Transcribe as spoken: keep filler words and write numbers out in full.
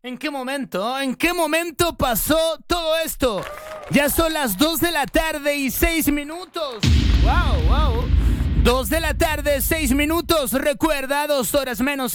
¿En qué momento? ¿En qué momento pasó todo esto? Ya son las dos de la tarde y seis minutos. ¡Wow, wow! dos de la tarde, seis minutos. Recuerda, dos horas menos